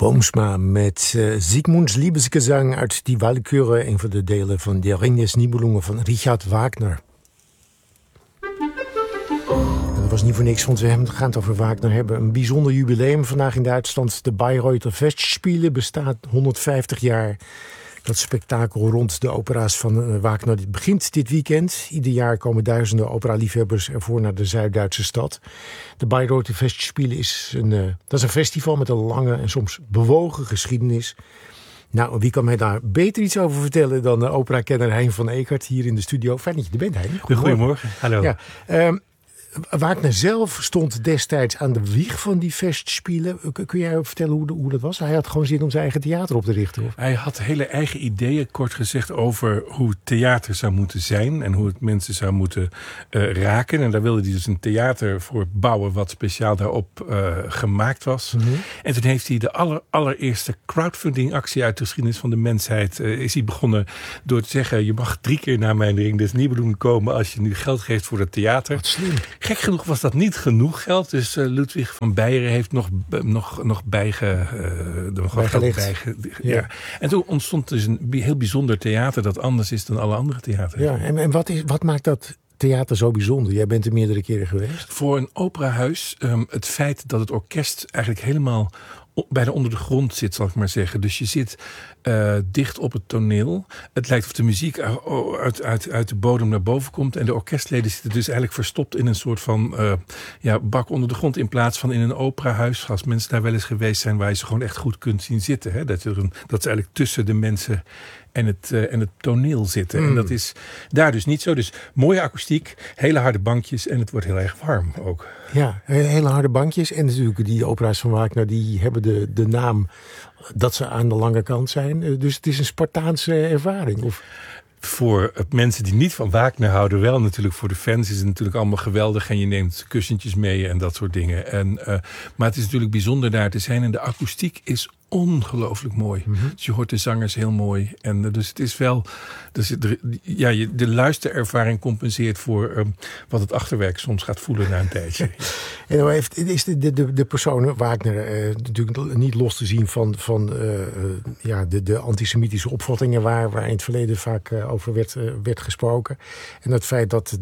Boomsma met Sigmunds Liebesgesang uit Die Walküre, een van de delen van Der Ring des Nibelungen van Richard Wagner. En dat was niet voor niks, want we gaan het over Wagner hebben. Een bijzonder jubileum vandaag in Duitsland. De Bayreuther Festspiele bestaat 150 jaar. Dat spektakel rond de opera's van Wagner begint dit weekend. Ieder jaar komen duizenden operaliefhebbers ervoor naar de Zuid-Duitse stad. De Bayreuther Festspiele is een festival met een lange en soms bewogen geschiedenis. Nou, wie kan mij daar beter iets over vertellen dan opera-kenner Hein van Eekert hier in de studio. Fijn dat je er bent, Hein. Goedemorgen. Hallo. Ja, Wagner zelf stond destijds aan de wieg van die Festspiele. Kun jij vertellen hoe dat was? Hij had gewoon zin om zijn eigen theater op te richten. Of? Hij had hele eigen ideeën, kort gezegd, over hoe theater zou moeten zijn. En hoe het mensen zou moeten raken. En daar wilde hij dus een theater voor bouwen wat speciaal daarop gemaakt was. Mm-hmm. En toen heeft hij de allereerste crowdfunding actie uit de geschiedenis van de mensheid. Is hij begonnen door te zeggen, je mag 3 keer naar mijn Ring des Nibelungen komen als je nu geld geeft voor het theater. Wat slim. Gek genoeg was dat niet genoeg geld. Dus Ludwig van Beieren heeft nog bijgelegd. Ja. En toen ontstond dus een heel bijzonder theater dat anders is dan alle andere theaters. Ja, en wat maakt dat theater zo bijzonder? Jij bent er meerdere keren geweest. Voor een operahuis, het feit dat het orkest eigenlijk helemaal bijna onder de grond zit, zal ik maar zeggen. Dus je zit dicht op het toneel. Het lijkt of de muziek uit de bodem naar boven komt. En de orkestleden zitten dus eigenlijk verstopt in een soort van bak onder de grond. In plaats van in een operahuis, als mensen daar wel eens geweest zijn, waar je ze gewoon echt goed kunt zien zitten. Hè? Dat ze eigenlijk tussen de mensen en het toneel zitten. En dat is daar dus niet zo. Dus mooie akoestiek, hele harde bankjes en het wordt heel erg warm ook. Ja, hele harde bankjes. En natuurlijk die opera's van Wagner, die hebben de naam dat ze aan de lange kant zijn. Dus het is een Spartaanse ervaring. Of? Voor mensen die niet van Wagner houden wel. Natuurlijk voor de fans is het natuurlijk allemaal geweldig. En je neemt kussentjes mee en dat soort dingen. Maar het is natuurlijk bijzonder daar te zijn. En de akoestiek is ongelooflijk mooi. Mm-hmm. Dus je hoort de zangers heel mooi. En dus het is wel... de luisterervaring compenseert voor wat het achterwerk soms gaat voelen na een tijdje. En nou is de persoon Wagner natuurlijk niet los te zien van de antisemitische opvattingen waar in het verleden vaak over werd gesproken. En het feit dat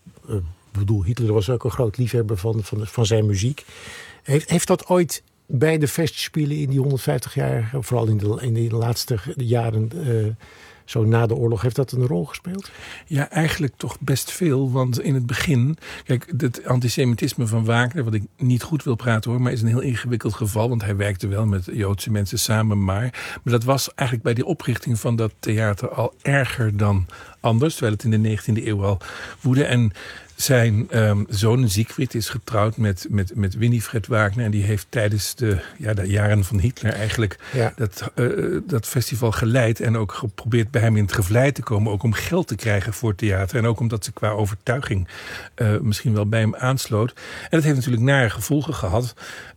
Hitler was ook een groot liefhebber van zijn muziek. Heeft dat ooit bij de Festspielen in die 150 jaar, vooral in de laatste jaren, zo na de oorlog, heeft dat een rol gespeeld? Ja, eigenlijk toch best veel. Want in het begin, kijk, het antisemitisme van Wagner, wat ik niet goed wil praten hoor, maar is een heel ingewikkeld geval. Want hij werkte wel met Joodse mensen samen, maar dat was eigenlijk bij de oprichting van dat theater al erger dan anders. Terwijl het in de 19e eeuw al woedde. En zijn zoon Siegfried is getrouwd met Winifred Wagner. En die heeft tijdens de jaren van Hitler eigenlijk dat festival geleid. En ook geprobeerd bij hem in het gevlei te komen. Ook om geld te krijgen voor theater. En ook omdat ze qua overtuiging misschien wel bij hem aansloot. En dat heeft natuurlijk nare gevolgen gehad.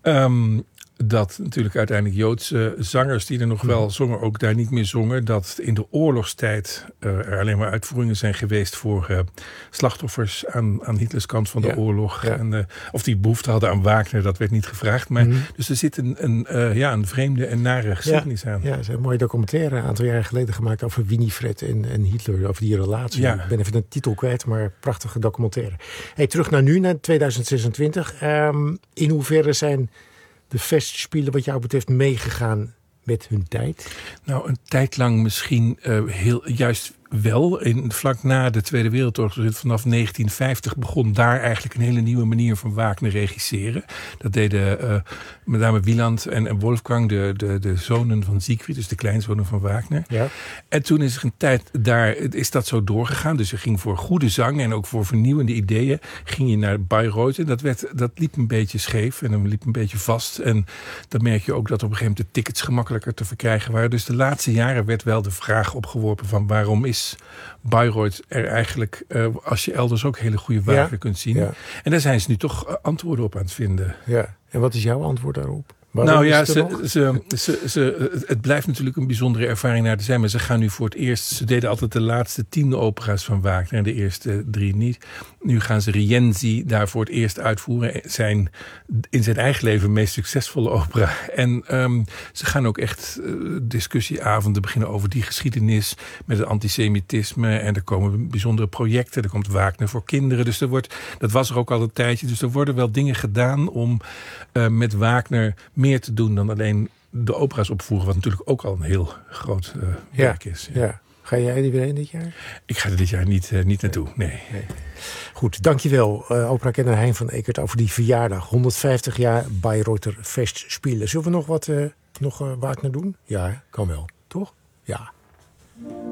Dat natuurlijk uiteindelijk Joodse zangers die er nog wel zongen, ook daar niet meer zongen. Dat in de oorlogstijd er alleen maar uitvoeringen zijn geweest voor slachtoffers aan Hitlers kant van de oorlog. Ja. En, of die behoefte hadden aan Wagner, dat werd niet gevraagd. Maar dus er zit een vreemde en nare geschiedenis aan. Ja, er is een mooie documentaire een aantal jaren geleden gemaat over Winifred en Hitler, over die relatie. Ja. Ik ben even de titel kwijt, maar prachtige documentaire. Hey, terug naar 2026. In hoeverre zijn de Festspielen wat jou betreft meegegaan met hun tijd? Nou, een tijd lang misschien juist wel. Vlak na de Tweede Wereldoorlog, vanaf 1950, begon daar eigenlijk een hele nieuwe manier van Wagner regisseren. Dat deden met name Wieland en Wolfgang, de zonen van Siegfried, dus de kleinzonen van Wagner. Ja. En toen is er een tijd daar, is dat zo doorgegaan. Dus je ging voor goede zang en ook voor vernieuwende ideeën, ging je naar Bayreuth. Dat liep een beetje scheef en dan liep een beetje vast. En dan merk je ook dat op een gegeven moment de tickets gemakkelijker te verkrijgen waren. Dus de laatste jaren werd wel de vraag opgeworpen van waarom is Bayreuth er eigenlijk, als je elders ook hele goede Wagner kunt zien. Ja. En daar zijn ze nu toch antwoorden op aan het vinden. Ja. En wat is jouw antwoord daarop? Waarom Nou is ja, het er nog? het blijft natuurlijk een bijzondere ervaring naar te zijn. Maar ze gaan nu voor het eerst... Ze deden altijd de laatste 10 opera's van Wagner en de eerste 3 niet. Nu gaan ze Rienzi daar voor het eerst uitvoeren. Zijn in zijn eigen leven meest succesvolle opera. En ze gaan ook echt discussieavonden beginnen over die geschiedenis met het antisemitisme. En er komen bijzondere projecten. Er komt Wagner voor kinderen. Dus dat was er ook al een tijdje. Dus er worden wel dingen gedaan om met Wagner meer te doen dan alleen de opera's opvoeren. Wat natuurlijk ook al een heel groot werk is. Ja. Ga jij er weer heen dit jaar? Ik ga er dit jaar niet naartoe, nee. Goed, dankjewel operakenner Hein van Ekert over die verjaardag. 150 jaar Bayreuther Festspiele. Zullen we nog wat Wagner doen? Ja, kan wel. Toch? Ja.